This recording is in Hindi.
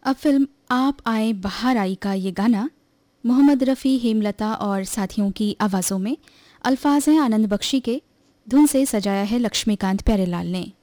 अब फिल्म आप आए बहार आई का ये गाना मोहम्मद रफ़ी, हेमलता और साथियों की आवाज़ों में, अल्फाज हैं आनंद बख्शी के, धुन से सजाया है लक्ष्मीकांत प्यारेलाल ने।